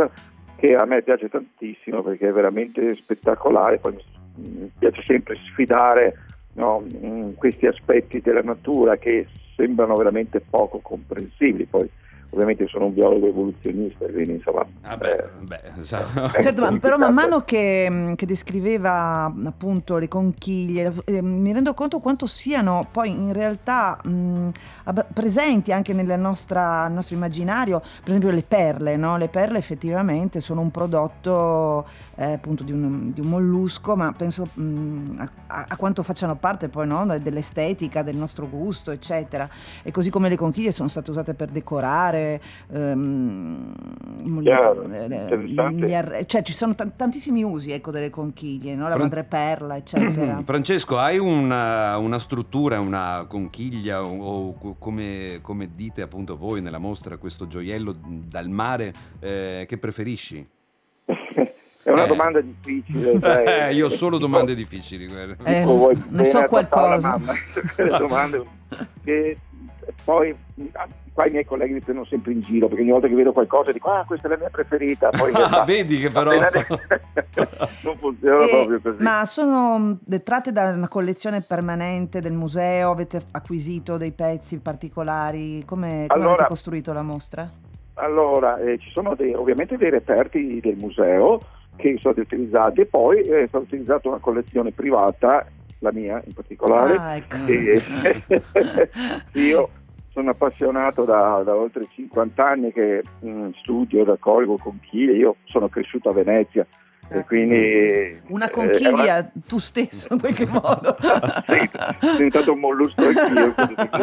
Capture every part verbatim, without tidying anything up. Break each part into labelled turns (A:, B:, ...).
A: mostra che a me piace tantissimo perché è veramente spettacolare. Poi mi piace sempre sfidare, no, questi aspetti della natura che sembrano veramente poco comprensibili. Poi ovviamente sono un biologo evoluzionista, quindi insomma
B: ah beh,
A: eh,
B: beh, esatto.
A: è
C: Certo, ma però man
A: complicato.
C: mano che, che descriveva appunto le conchiglie, eh, mi rendo conto quanto siano poi in realtà mh, ab- presenti anche nel nostra, nel nostro immaginario, per esempio le perle, no? Le perle effettivamente sono un prodotto eh, appunto di un, di un mollusco, ma penso mh, a, a quanto facciano parte poi, no? Dell'estetica, del nostro gusto, eccetera. E così come le conchiglie sono state usate per decorare. Ehm,
A: Chiaro,
C: eh,
A: interessante.
C: gli arre- cioè ci sono t- tantissimi usi, ecco, delle conchiglie, no? La
B: Fran-
C: madreperla, eccetera.
B: Francesco, hai una, una struttura, una conchiglia o, o come, come dite appunto voi nella mostra, questo gioiello dal mare eh, che preferisci?
A: È una
B: Eh.
A: domanda difficile, sai.
B: Eh, io ho solo
A: Tipo-
B: domande difficili. guarda.
C: Eh,
A: tipo vuoi
C: ne
A: bene
C: so
A: a papà o alla
C: qualcosa.
A: mamma? Quelle domande che poi qua i miei colleghi mi prendono sempre in giro perché ogni volta che vedo qualcosa dico ah questa è la mia preferita, poi in realtà
B: Ah, vedi che però
A: non funziona
C: E-
A: proprio così.
C: ma sono mh, tratte da una collezione permanente del museo? Avete acquisito dei pezzi particolari? Come, come
A: Allora-
C: avete costruito la mostra?
A: Allora, eh, ci sono dei, ovviamente dei reperti del museo che sono stati utilizzati e poi è stata utilizzata una collezione privata, la mia in particolare.
C: Ah, ecco.
A: E io sono appassionato da, da oltre cinquanta anni che mh, studio, raccolgo conchiglie, io sono cresciuto a Venezia e quindi
C: Una
A: eh,
C: conchiglia
A: è una-
C: tu stesso in qualche modo.
A: sì, sono diventato un mollusco anch'io.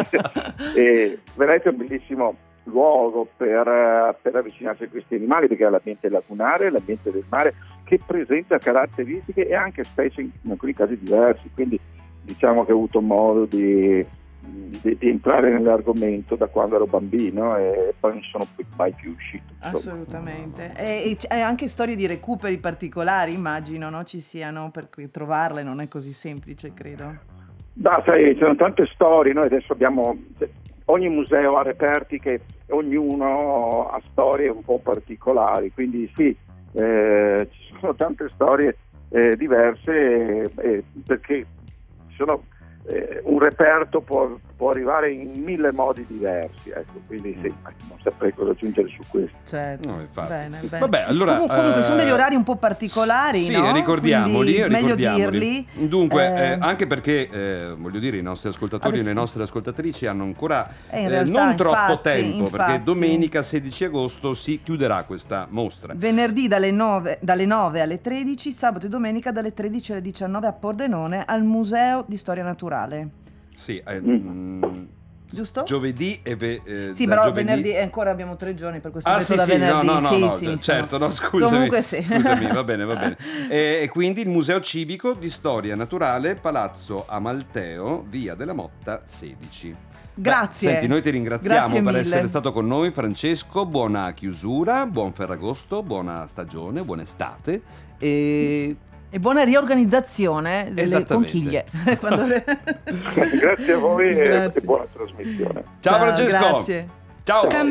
A: E Venezia è un bellissimo luogo per, eh, per avvicinarsi a questi animali perché è l'ambiente lagunare, l'ambiente del mare che presenta caratteristiche e anche specie in alcuni casi diversi, quindi diciamo che ho avuto modo di, di, di entrare nell'argomento da quando ero bambino e poi non sono più- mai più uscito, insomma.
C: Assolutamente. E, e c- e anche storie di recuperi particolari, immagino, no? Ci siano, per cui trovarle non è così semplice, credo.
A: Da, sai, ci sono tante storie, noi adesso abbiamo, ogni museo ha reperti che ognuno ha storie un po' particolari, quindi sì, eh, ci sono tante storie eh, diverse eh, eh, perché ci sono, eh, un reperto può, può arrivare in mille modi diversi, ecco, quindi sì, non saprei cosa aggiungere su questo.
C: Certo.
B: No, infatti.
C: Bene, bene.
B: Vabbè, allora,
C: Comun- comunque
B: eh,
C: sono degli orari un po' particolari,
B: sì,
C: no?
B: ricordiamoli,
C: Quindi meglio
B: ricordiamoli.
C: dirli.
B: Dunque,
C: Eh,
B: eh, anche perché, eh, voglio dire, i nostri ascoltatori
C: Adesso-
B: e le nostre ascoltatrici hanno ancora
C: Eh, in
B: eh,
C: realtà,
B: non troppo
C: infatti,
B: tempo, perché
C: infatti.
B: domenica sedici agosto si chiuderà questa mostra.
C: Venerdì dalle nove, dalle nove alle tredici, sabato e domenica dalle tredici alle diciannove a Pordenone al Museo di Storia Naturale.
B: Sì, eh,
A: Mm.
B: mm,
C: Giusto?
B: Giovedì e ve- eh,
C: Sì,
B: da
C: però
B: giovedì...
C: venerdì eh, ancora abbiamo tre giorni per questo
B: Ah
C: detto
B: sì
C: da
B: sì, no
C: venerdì.
B: no no,
C: sì,
B: no,
C: sì, mi
B: certo,
C: sono-
B: no scusami,
C: Comunque sì.
B: scusami, va bene, va bene. E, e quindi il Museo Civico di Storia Naturale, Palazzo Amalteo, Via della Motta sedici.
C: Grazie.
B: Beh, senti, noi ti ringraziamo
C: Grazie
B: per
C: mille.
B: essere stato con noi, Francesco. Buona chiusura, buon Ferragosto, buona stagione, buona estate e
C: E buona riorganizzazione delle
B: Esattamente.
C: conchiglie. Quando le-
A: Grazie a voi e-
C: Grazie.
A: e buona trasmissione.
B: ciao Francesco.
C: Grazie.
B: Ciao.